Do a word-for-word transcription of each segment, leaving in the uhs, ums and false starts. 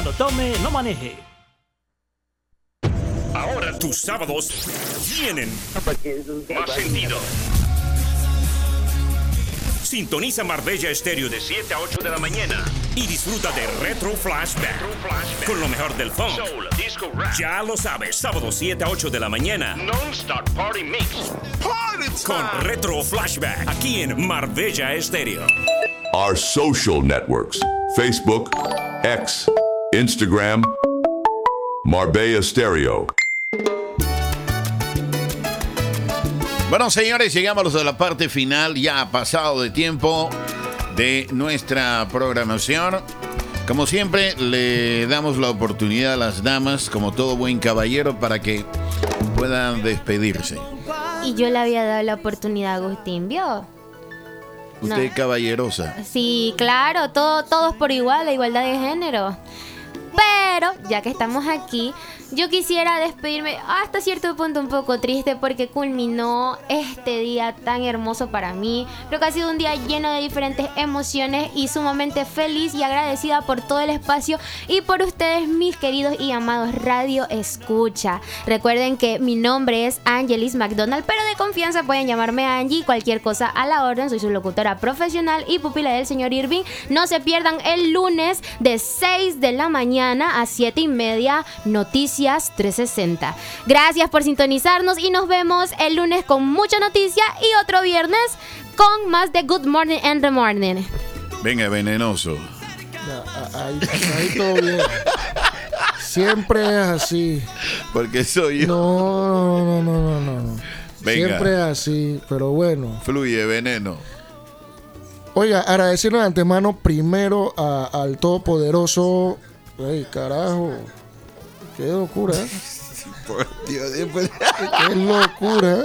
Cuando tome, no maneje. Ahora tus sábados tienen más sentido. Sintoniza Marbella Estéreo de siete a ocho de la mañana y disfruta de Retro Flashback, Retro Flashback con lo mejor del funk, soul, disco, rap. Ya lo sabes, sábado siete a ocho de la mañana. Non-stop Party Mix. Party time. Con Retro Flashback aquí en Marbella Estéreo. Our social networks: Facebook, X, Instagram, Marbella Stereo. Bueno, señores, llegamos a la parte final, ya ha pasado de tiempo de nuestra programación. Como siempre, le damos la oportunidad a las damas, como todo buen caballero, para que puedan despedirse. Y yo le había dado la oportunidad a Agustín, ¿vio? Usted No. es caballerosa. Sí, claro, todo, todos por igual, la igualdad de género. Pero, ya que estamos aquí, yo quisiera despedirme hasta cierto punto un poco triste porque culminó este día tan hermoso para mí. Creo que ha sido un día lleno de diferentes emociones y sumamente feliz y agradecida por todo el espacio y por ustedes, mis queridos y amados Radio Escucha. Recuerden que mi nombre es Angelis McDonald, pero de confianza pueden llamarme Angie, cualquier cosa a la orden. Soy su locutora profesional y pupila del señor Irving. No se pierdan el lunes de seis de la mañana a siete y media, Noticias trescientos sesenta. Gracias por sintonizarnos y nos vemos el lunes con mucha noticia y otro viernes con más de Good Morning and the Morning. Venga, venenoso. Ya, ahí, ahí todo bien. Siempre es así. Porque soy yo. No, no, no, no, no, no. Venga. Siempre es así, pero bueno. Fluye, veneno. Oiga, agradecerle de antemano primero a, al Todopoderoso. Ay, carajo. Qué locura. Por Dios, después... Qué locura.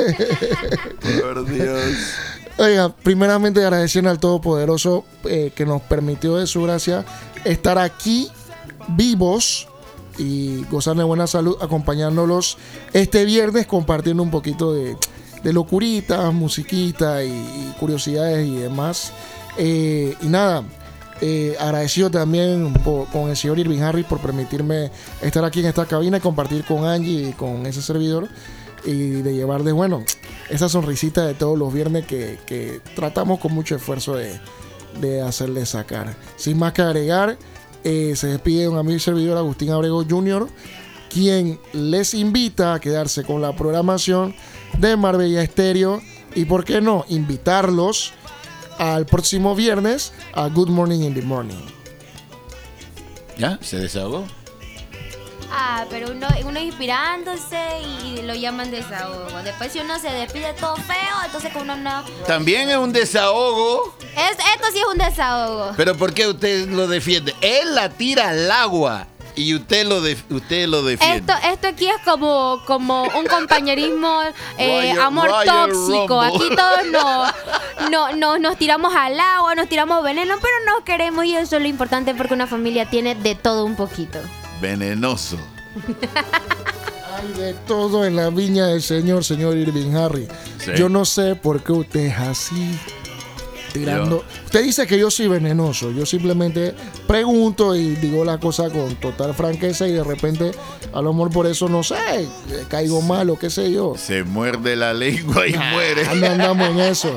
Por Dios. Oiga, primeramente agradeciendo al Todopoderoso eh, que nos permitió de su gracia estar aquí vivos y gozar de buena salud, acompañándolos este viernes, compartiendo un poquito de, de locuritas, musiquita y, y curiosidades y demás. Eh, y nada, eh, agradecido también por, con el señor Irving Harris por permitirme estar aquí en esta cabina y compartir con Angie y con ese servidor y de llevarles, bueno, esa sonrisita de todos los viernes que, que tratamos con mucho esfuerzo de, de hacerles sacar. Sin más que agregar, eh, se despide un amigo y servidor Agustín Abrego junior, quien les invita a quedarse con la programación de Marbella Estéreo y, ¿por qué no?, invitarlos al próximo viernes a Good Morning in the Morning. ¿Ya? ¿Se desahogó? Ah, pero uno, uno inspirándose y lo llaman desahogo. Después si uno se despide todo feo, entonces uno no... También es un desahogo. Es, esto sí es un desahogo. Pero ¿por qué usted lo defiende? Él la tira al agua y usted lo, de, usted lo defiende. Esto, esto aquí es como, como un compañerismo, eh, Royal, amor Royal tóxico. Rumble. Aquí todos no, no, no, nos tiramos al agua, nos tiramos veneno, pero nos queremos y eso es lo importante porque una familia tiene de todo un poquito. Venenoso. Hay de todo en la viña del Señor, señor Irving Harry. Sí. Yo no sé por qué usted es así. Tirando. Yo. Usted dice que yo soy venenoso. Yo simplemente pregunto y digo la cosa con total franqueza y de repente, a lo mejor por eso, no sé, caigo mal o qué sé yo. Se muerde la lengua y muere. No andamos en eso.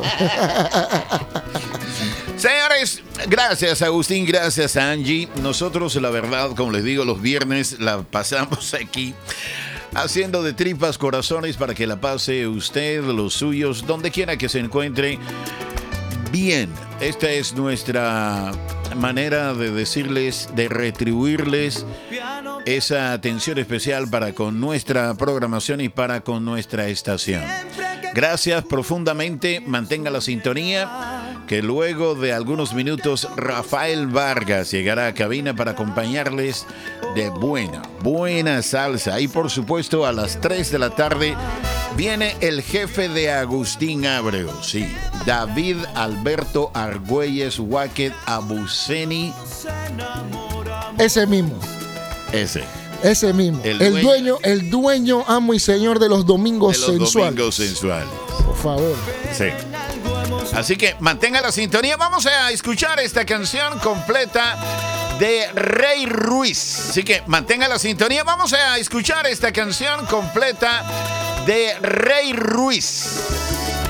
Señores, gracias Agustín, gracias a Angie. Nosotros, la verdad, como les digo, los viernes la pasamos aquí haciendo de tripas corazones para que la pase usted, los suyos, donde quiera que se encuentre. Bien, esta es nuestra manera de decirles, de retribuirles esa atención especial para con nuestra programación y para con nuestra estación. Gracias profundamente, mantenga la sintonía, que luego de algunos minutos Rafael Vargas llegará a cabina para acompañarles de buena, buena salsa. Y por supuesto a las tres de la tarde viene el jefe de Agustín Abreu, sí, David Alberto Argüelles Wacket Abuceni. Ese mismo. Ese. Ese mismo. El El, dueño- dueño, el dueño, amo y señor de los domingos De los sensuales. domingos sensuales. Por favor. Sí. Así que mantenga la sintonía. Vamos a escuchar esta canción completa de Rey Ruiz. Así que mantenga la sintonía. Vamos a escuchar esta canción completa de Rey Ruiz.